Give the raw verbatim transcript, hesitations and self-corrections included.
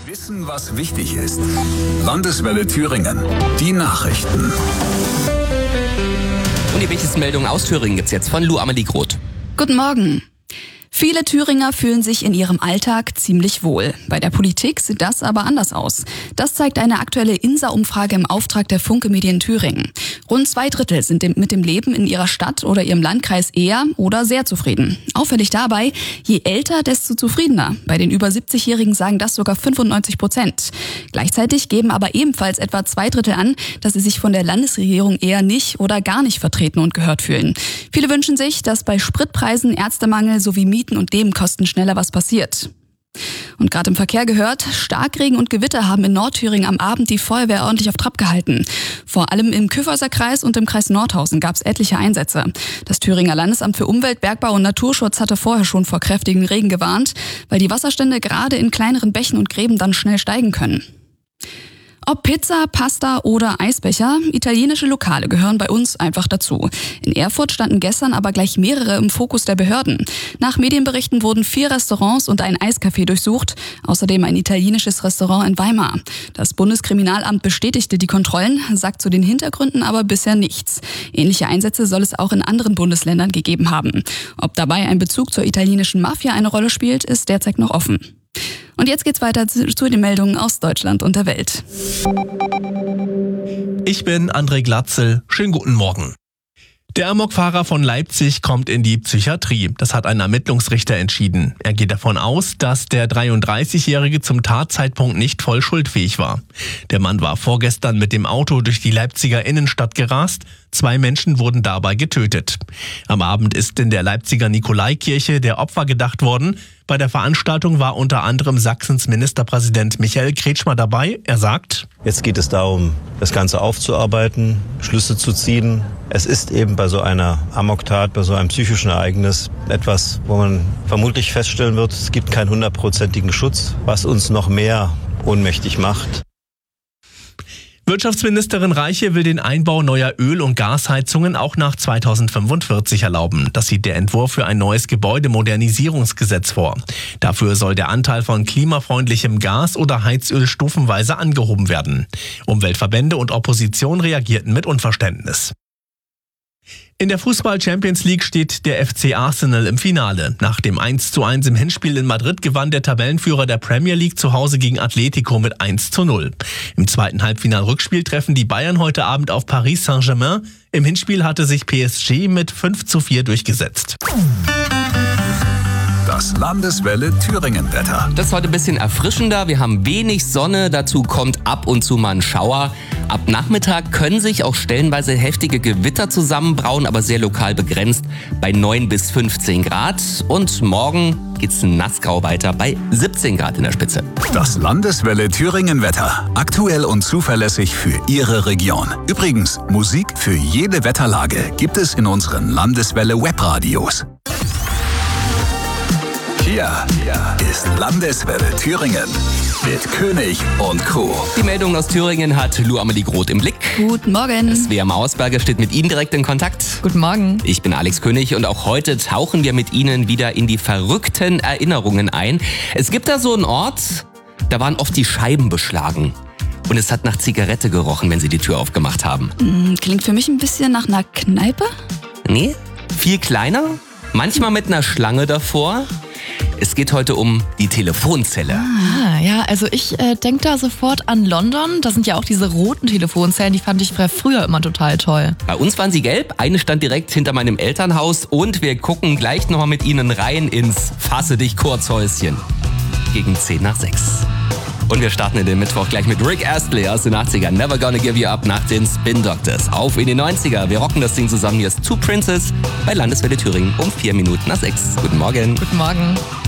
Wissen, was wichtig ist. Landeswelle Thüringen. Die Nachrichten. Und die wichtigsten Meldungen aus Thüringen gibt's jetzt von Lu Amelie Groth. Guten Morgen. Viele Thüringer fühlen sich in ihrem Alltag ziemlich wohl. Bei der Politik sieht das aber anders aus. Das zeigt eine aktuelle INSA-Umfrage im Auftrag der Funke Medien Thüringen. Rund zwei Drittel sind mit dem Leben in ihrer Stadt oder ihrem Landkreis eher oder sehr zufrieden. Auffällig dabei, je älter, desto zufriedener. Bei den über siebzigjährigen sagen das sogar fünfundneunzig Prozent. Gleichzeitig geben aber ebenfalls etwa zwei Drittel an, dass sie sich von der Landesregierung eher nicht oder gar nicht vertreten und gehört fühlen. Viele wünschen sich, dass bei Spritpreisen, Ärztemangel sowie Mieten und Nebenkosten schneller was passiert. Und gerade im Verkehr gehört, Starkregen und Gewitter haben in Nordthüringen am Abend die Feuerwehr ordentlich auf Trab gehalten. Vor allem im Kyffhäuser Kreis und im Kreis Nordhausen gab es etliche Einsätze. Das Thüringer Landesamt für Umwelt, Bergbau und Naturschutz hatte vorher schon vor kräftigen Regen gewarnt, weil die Wasserstände gerade in kleineren Bächen und Gräben dann schnell steigen können. Ob Pizza, Pasta oder Eisbecher, italienische Lokale gehören bei uns einfach dazu. In Erfurt standen gestern aber gleich mehrere im Fokus der Behörden. Nach Medienberichten wurden vier Restaurants und ein Eiscafé durchsucht, außerdem ein italienisches Restaurant in Weimar. Das Bundeskriminalamt bestätigte die Kontrollen, sagt zu den Hintergründen aber bisher nichts. Ähnliche Einsätze soll es auch in anderen Bundesländern gegeben haben. Ob dabei ein Bezug zur italienischen Mafia eine Rolle spielt, ist derzeit noch offen. Und jetzt geht's weiter zu, zu den Meldungen aus Deutschland und der Welt. Ich bin André Glatzel. Schönen guten Morgen. Der Amokfahrer von Leipzig kommt in die Psychiatrie. Das hat ein Ermittlungsrichter entschieden. Er geht davon aus, dass der dreiunddreißigjährige zum Tatzeitpunkt nicht voll schuldfähig war. Der Mann war vorgestern mit dem Auto durch die Leipziger Innenstadt gerast. Zwei Menschen wurden dabei getötet. Am Abend ist in der Leipziger Nikolaikirche der Opfer gedacht worden. Bei der Veranstaltung war unter anderem Sachsens Ministerpräsident Michael Kretschmer dabei. Er sagt: Jetzt geht es darum, das Ganze aufzuarbeiten, Schlüsse zu ziehen. Es ist eben bei so einer Amoktat, bei so einem psychischen Ereignis etwas, wo man vermutlich feststellen wird, es gibt keinen hundertprozentigen Schutz, was uns noch mehr ohnmächtig macht. Wirtschaftsministerin Reiche will den Einbau neuer Öl- und Gasheizungen auch nach zweitausendfünfundvierzig erlauben. Das sieht der Entwurf für ein neues Gebäudemodernisierungsgesetz vor. Dafür soll der Anteil von klimafreundlichem Gas oder Heizöl stufenweise angehoben werden. Umweltverbände und Opposition reagierten mit Unverständnis. In der Fußball-Champions League steht der F C Arsenal im Finale. Nach dem eins zu eins im Hinspiel in Madrid gewann der Tabellenführer der Premier League zu Hause gegen Atletico mit eins zu null. Im zweiten Halbfinal-Rückspiel treffen die Bayern heute Abend auf Paris Saint-Germain. Im Hinspiel hatte sich P S G mit fünf zu vier durchgesetzt. Das Landeswelle Thüringen-Wetter. Das ist heute ein bisschen erfrischender. Wir haben wenig Sonne, dazu kommt ab und zu mal ein Schauer. Ab Nachmittag können sich auch stellenweise heftige Gewitter zusammenbrauen, aber sehr lokal begrenzt bei neun bis fünfzehn Grad. Und morgen geht's nassgrau weiter bei siebzehn Grad in der Spitze. Das Landeswelle Thüringen-Wetter. Aktuell und zuverlässig für Ihre Region. Übrigens, Musik für jede Wetterlage gibt es in unseren Landeswelle Webradios. Hier ist Landeswelle Thüringen mit König und Co. Die Meldung aus Thüringen hat Lu Amelie Groth im Blick. Guten Morgen. Svea Mausberger steht mit Ihnen direkt in Kontakt. Guten Morgen. Ich bin Alex König und auch heute tauchen wir mit Ihnen wieder in die verrückten Erinnerungen ein. Es gibt da so einen Ort, da waren oft die Scheiben beschlagen. Und es hat nach Zigarette gerochen, wenn Sie die Tür aufgemacht haben. Klingt für mich ein bisschen nach einer Kneipe. Nee, viel kleiner, manchmal mit einer Schlange davor. Es geht heute um die Telefonzelle. Ah, ja, also ich äh, denke da sofort an London. Da sind ja auch diese roten Telefonzellen, die fand ich früher immer total toll. Bei uns waren sie gelb, eine stand direkt hinter meinem Elternhaus und wir gucken gleich nochmal mit Ihnen rein ins Fasse dich Kurzhäuschen. Gegen zehn nach sechs. Und wir starten in den Mittwoch gleich mit Rick Astley aus den achtzigern. Never Gonna Give You Up nach den Spin Doctors. Auf in die neunziger. Wir rocken das Ding zusammen. Hier ist Two Princes bei Landeswelle Thüringen um vier Minuten nach sechs. Guten Morgen. Guten Morgen.